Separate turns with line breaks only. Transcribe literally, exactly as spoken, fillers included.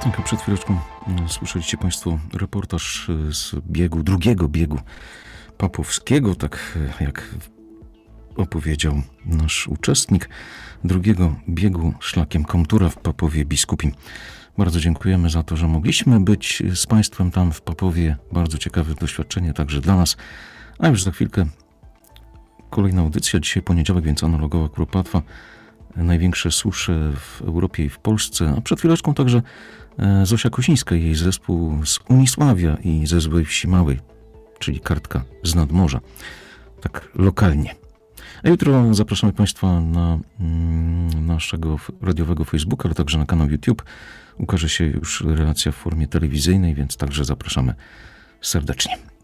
Tak, przed chwileczką słyszeliście Państwo reportaż z biegu, drugiego biegu papowskiego, tak jak opowiedział nasz uczestnik, drugiego biegu szlakiem Komtura w Papowie Biskupim. Bardzo dziękujemy za to, że mogliśmy być z Państwem tam w Papowie. Bardzo ciekawe doświadczenie także dla nas. A już za chwilkę kolejna audycja. Dzisiaj poniedziałek, więc analogowa Kuropatwa. Największe susze w Europie i w Polsce. A przed chwileczką także Zosia Kosińska i jej zespół z Unisławia i ze Złej Wsi Małej, czyli Kartka z Nadmorza. Tak lokalnie. A jutro zapraszamy Państwa na mm, naszego radiowego Facebooka, ale także na kanał YouTube. Ukaże się już relacja w formie telewizyjnej, więc także zapraszamy serdecznie.